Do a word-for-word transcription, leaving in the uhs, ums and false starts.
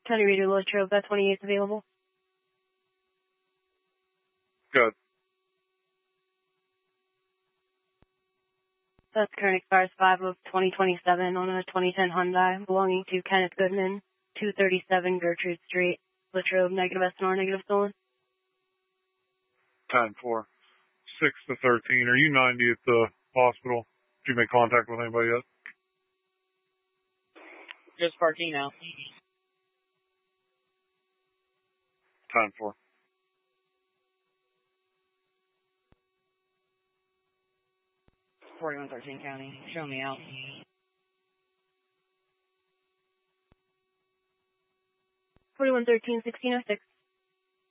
County Reader Latrobe, that twenty-eight is available. Good. That's current expires five of twenty twenty-seven on a twenty ten Hyundai belonging to Kenneth Goodman, two thirty-seven Gertrude Street, Latrobe, negative S N R, negative stolen. ten four. six to thirteen. Are you ninety at the hospital? Did you make contact with anybody yet? Just parking now. ten four. forty-one thirteen County. Show me out. forty-one thirteen, sixteen oh six.